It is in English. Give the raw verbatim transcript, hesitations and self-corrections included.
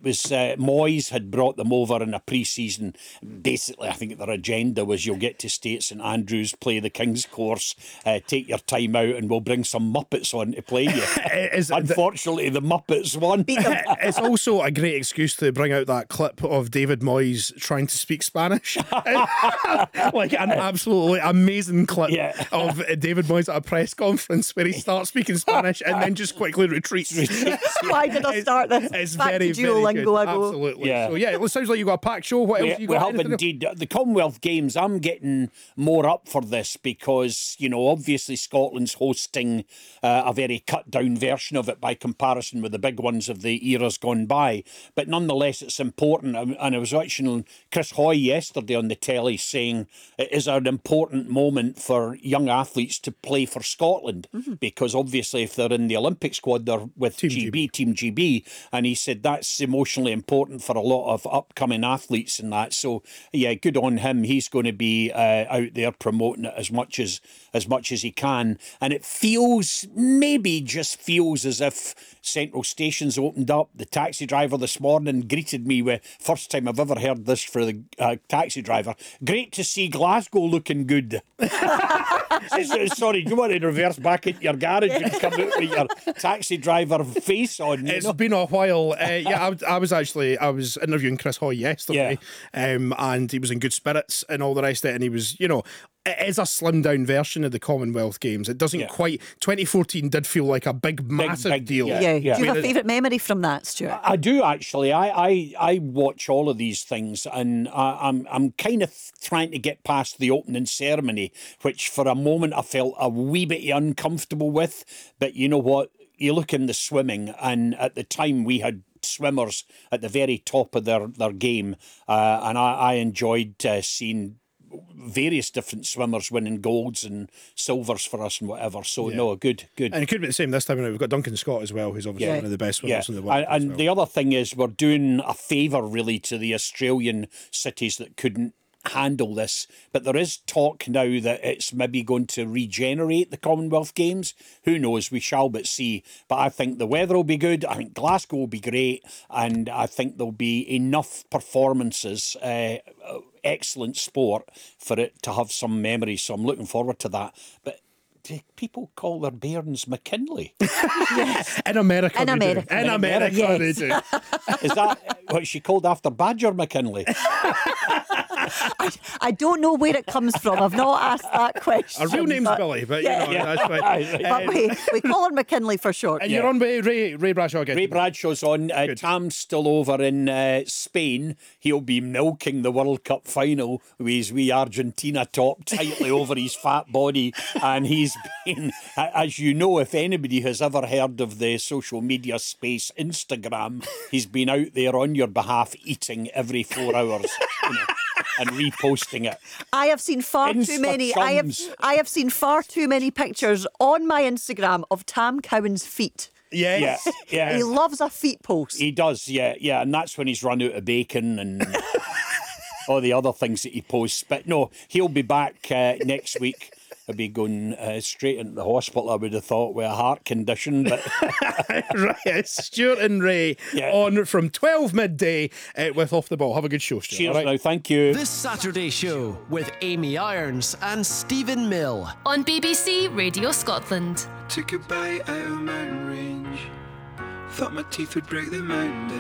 was uh, Moyes had brought them over in a pre-season. Basically, I think their agenda was you'll get to stay at St Andrews, play the King's Course, uh, take your time out, and we'll bring some Muppets on to play you. Is Unfortunately, the, the Muppets won. It's also a great excuse to bring out that clip of David Moyes trying to speak Spanish. Like an absolutely amazing clip yeah. of David Moyes at a press conference where he starts speaking Spanish and then just quickly retreats. Why did I start this? It's Back very, to very Duolingo good. I go. Absolutely. Yeah. So yeah, it sounds like you got a packed show. What else We, you we got? have indeed. The Commonwealth Games, I'm getting more up for this because, you know, obviously Scotland's hosting uh, a very cut down version of it by comparison with the big ones of the eras gone by. But nonetheless, it's important. And I was watching Chris Hoy yesterday on the telly saying it is an important moment for young athletes to play for Scotland mm-hmm. because obviously if they're in the Olympic squad, they're with Team G B, G B. Team G B. And he said that's emotionally important for a lot of upcoming athletes and that. So, yeah, good on him. He's going to be uh, out there promoting it as much as as much as he can. And it feels, maybe just feels as if Central Station's opened up. The taxi driver this morning greeted me with, first time I've ever heard this for the uh, taxi driver, great to see Glasgow looking good. Sorry, do you want to reverse back into your garage and come out with your taxi driver face on? It's know? been a while. Uh, yeah, I, I was actually, I was interviewing Chris Hoy yesterday yeah. um, and he was in good spirits and all the rest of it. And he was, you know, it is a slimmed down version of the Commonwealth Games. It doesn't yeah. quite, twenty fourteen did feel like a big, massive big, big, deal. Yeah. Yeah. yeah. Do you have a favourite memory from that, Stuart? I, I do actually. I, I, I watch all of these things and I, I'm I'm kind of trying to get past the opening ceremony, which for a moment I felt a wee bit uncomfortable with. But you know what? You look in the swimming, and at the time we had swimmers at the very top of their, their game, uh, and I, I enjoyed uh, seeing various different swimmers winning golds and silvers for us and whatever. So, yeah. no, good, good. And it could be the same this time. We've got Duncan Scott as well, who's obviously yeah. one of the best swimmers yeah. in the world. And, and well. the other thing is we're doing a favour, really, to the Australian cities that couldn't handle this, but there is talk now that it's maybe going to regenerate the Commonwealth Games. Who knows? We shall but see. But I think the weather will be good. I think Glasgow will be great, and I think there'll be enough performances, uh, excellent sport for it to have some memories. So I'm looking forward to that. But do people call their bairns McKinley? Yes. In America, in America, do. in, in America, America yes. they do. Is that what she called after Badger McKinley? I, I don't know where it comes from. I've not asked that question. Our real name's but, Billy, but yeah. you know, that's fine. But we, we call her McKinley for short. And yeah. you're on with Ray, Ray Bradshaw again. Ray Bradshaw's on. Uh, Tam's still over in uh, Spain. He'll be milking the World Cup final with his wee Argentina top tightly over his fat body. And he's been, as you know, if anybody has ever heard of the social media space, Instagram, he's been out there on your behalf eating every four hours. You know, and reposting it. I have seen far Insta too many. I have chums. I have seen far too many pictures on my Instagram of Tam Cowan's feet. Yes. Yeah, yeah. He loves a feet post. He does, yeah, yeah, and that's when he's run out of bacon and all the other things that he posts. But no, he'll be back uh, next week. He'll be going uh, straight into the hospital, I would have thought, with a heart condition. But right, Stuart and Ray yeah. on from twelve midday uh, with Off the Ball. Have a good show, Stuart. Cheers right? now, thank you. This Saturday show with Amy Irons and Stephen Mill on B B C Radio Scotland. Took a bite out of mountain range. Thought my teeth would break the mountain.